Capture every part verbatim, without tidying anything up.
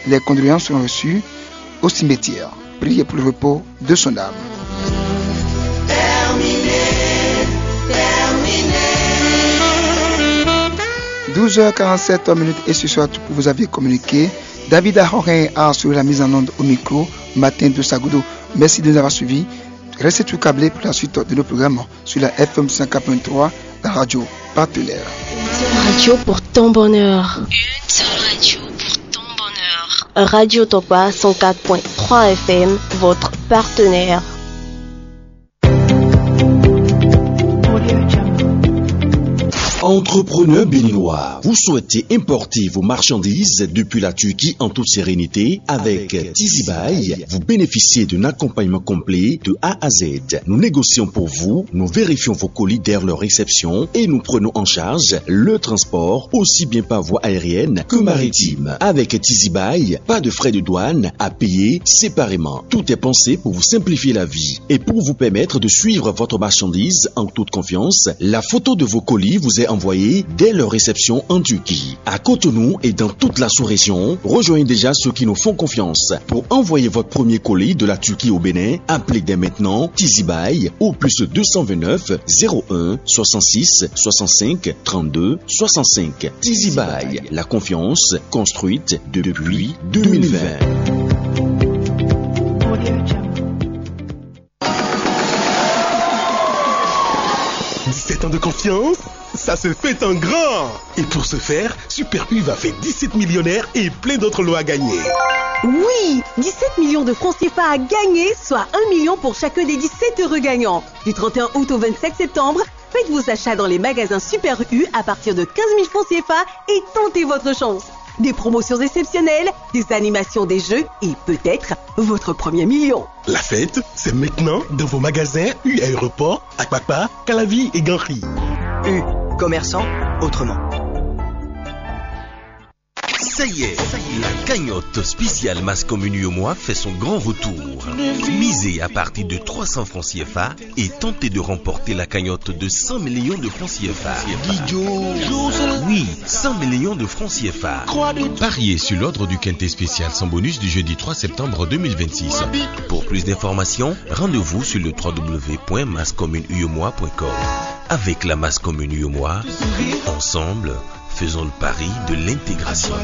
les condoléances sont reçues au cimetière. Priez pour le repos de son âme. douze heures quarante-sept minutes et ce soir, pour vous avez communiqué. David Ahorin a assuré la mise en onde au micro, Matin de Sagoudou. Merci de nous avoir suivis. Restez tout câblés pour la suite de nos programmes sur la F M cent quatre point trois, la radio partenaire. Une radio pour ton bonheur. Une seule radio pour ton bonheur. Radio Topa cent quatre point trois F M, votre partenaire. Entrepreneur béninois, vous souhaitez importer vos marchandises depuis la Turquie en toute sérénité avec Tizibuy, vous bénéficiez d'un accompagnement complet de A à Z. Nous négocions pour vous, nous vérifions vos colis dès leur réception et nous prenons en charge le transport aussi bien par voie aérienne que maritime. Avec Tizibuy, pas de frais de douane à payer séparément. Tout est pensé pour vous simplifier la vie et pour vous permettre de suivre votre marchandise en toute confiance. La photo de vos colis vous est envoyé dès leur réception en Turquie. À Cotonou et dans toute la sous-région, rejoignez déjà ceux qui nous font confiance. Pour envoyer votre premier colis de la Turquie au Bénin, appelez dès maintenant Tizibuy au plus deux cent vingt-neuf zéro un soixante-six soixante-cinq trente-deux soixante-cinq. Tizibuy, la confiance construite depuis deux mille vingt. dix-sept ans de confiance, ça se fait en grand. Et pour ce faire, Super U va faire dix-sept millionnaires et plein d'autres lots à gagner. Oui, dix-sept millions de francs C F A à gagner, soit un million pour chacun des dix-sept heureux gagnants. Du trente et un août au vingt-cinq septembre, faites vos achats dans les magasins Super U à partir de quinze mille francs C F A et tentez votre chance. Des promotions exceptionnelles, des animations, des jeux et peut-être votre premier million. La fête, c'est maintenant dans vos magasins U Aéroport, Akpakpa, Calavi et Ganri. U, commerçant, autrement. Ça y est, la cagnotte spéciale Mascommune U E M O A fait son grand retour. Misez à partir de trois cents francs C F A et tentez de remporter la cagnotte de cent millions de francs C F A. Oui, cent millions de francs C F A. Pariez sur l'ordre du quintet spécial sans bonus du jeudi trois septembre deux mille vingt-six. Pour plus d'informations, rendez-vous sur le w w w point mascommune u e m o a point com. Avec la Mascommune U E M O A, ensemble, faisons le pari de l'intégration.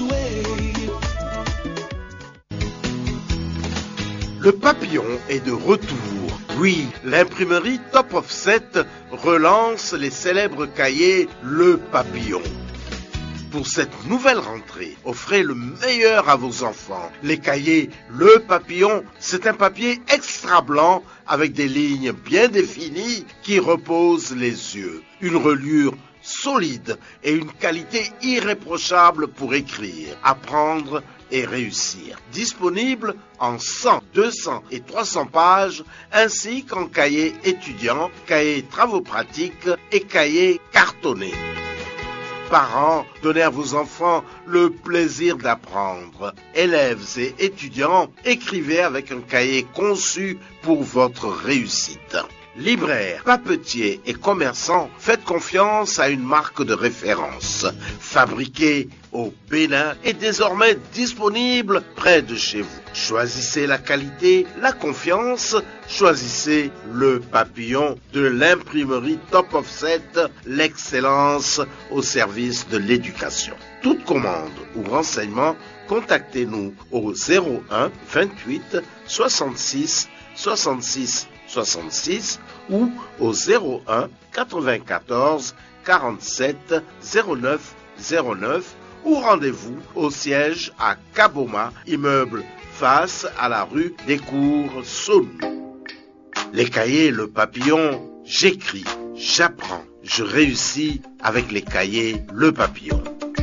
Le papillon est de retour. Oui, l'imprimerie Top Offset relance les célèbres cahiers Le Papillon. Pour cette nouvelle rentrée, offrez le meilleur à vos enfants. Les cahiers Le Papillon, c'est un papier extra blanc avec des lignes bien définies qui reposent les yeux. Une reliure solide et une qualité irréprochable pour écrire, apprendre et réussir. Disponible en cent, deux cents et trois cents pages, ainsi qu'en cahier étudiant, cahier travaux pratiques et cahier cartonné. Parents, donnez à vos enfants le plaisir d'apprendre. Élèves et étudiants, écrivez avec un cahier conçu pour votre réussite. Libraires, papetiers et commerçants, faites confiance à une marque de référence. Fabriquée au Bénin et désormais disponible près de chez vous. Choisissez la qualité, la confiance, choisissez Le Papillon de l'imprimerie Top Offset, l'excellence au service de l'éducation. Toute commande ou renseignement, contactez-nous au zéro un vingt-huit soixante-six soixante-six soixante-six ou au zéro un quatre-vingt-quatorze quarante-sept zéro neuf zéro neuf ou rendez-vous au siège à Kaboma, immeuble face à la rue des Cours Saône. Les cahiers Le Papillon, j'écris, j'apprends, je réussis avec les cahiers Le Papillon.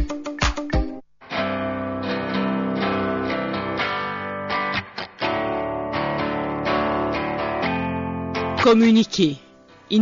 Communiqué.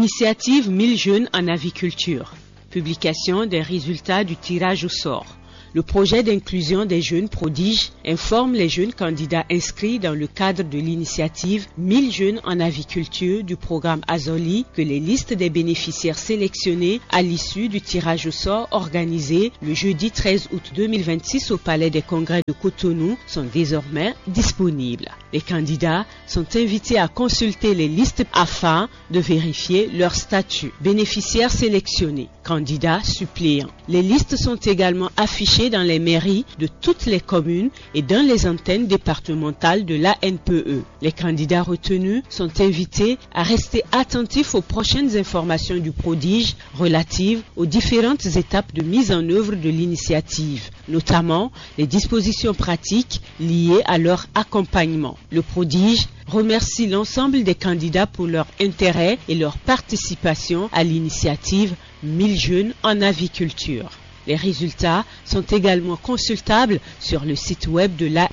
Initiative mille jeunes en aviculture. Publication des résultats du tirage au sort. Le projet d'inclusion des jeunes prodiges informe les jeunes candidats inscrits dans le cadre de l'initiative mille jeunes en aviculture du programme Azoli que les listes des bénéficiaires sélectionnés à l'issue du tirage au sort organisé le jeudi treize août deux mille vingt-six au Palais des Congrès de Cotonou sont désormais disponibles. Les candidats sont invités à consulter les listes afin de vérifier leur statut. Bénéficiaires sélectionnés, candidats suppléants. Les listes sont également affichées dans les mairies de toutes les communes et dans les antennes départementales de l'A N P E. Les candidats retenus sont invités à rester attentifs aux prochaines informations du prodige relatives aux différentes étapes de mise en œuvre de l'initiative, notamment les dispositions pratiques liées à leur accompagnement. Le prodige remercie l'ensemble des candidats pour leur intérêt et leur participation à l'initiative mille jeunes en aviculture. Les résultats sont également consultables sur le site web de l'A